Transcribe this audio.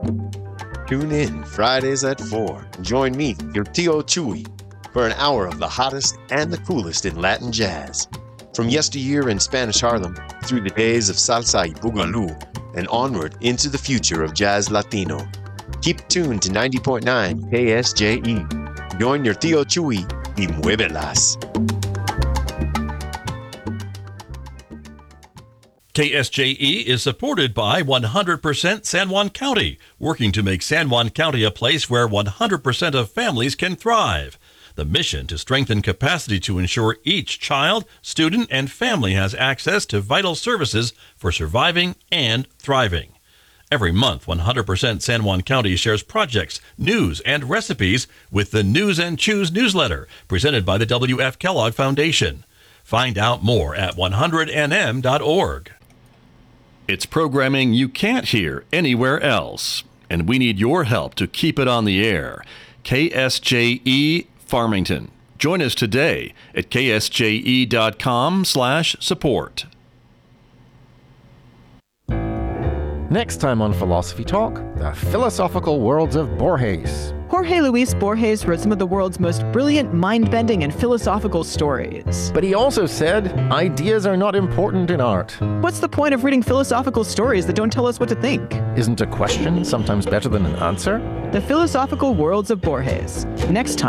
Tune in Fridays at 4. Join me, your Tio Chuy, for an hour of the hottest and the coolest in Latin jazz. From yesteryear in Spanish Harlem through the days of salsa y boogaloo and onward into the future of jazz Latino. Keep tuned to 90.9 KSJE. Join your Tio Chuy y muévelas. KSJE is supported by 100% San Juan County, working to make San Juan County a place where 100% of families can thrive. The mission to strengthen capacity to ensure each child, student, and family has access to vital services for surviving and thriving. Every month, 100% San Juan County shares projects, news, and recipes with the News and Choose newsletter presented by the W.F. Kellogg Foundation. Find out more at 100nm.org. It's programming you can't hear anywhere else, and we need your help to keep it on the air. KSJE Farmington. Join us today at ksje.com/support. Next time on Philosophy Talk, the philosophical worlds of Borges. Jorge Luis Borges wrote some of the world's most brilliant, mind-bending, and philosophical stories. But he also said, ideas are not important in art. What's the point of reading philosophical stories that don't tell us what to think? Isn't a question sometimes better than an answer? The philosophical worlds of Borges. Next time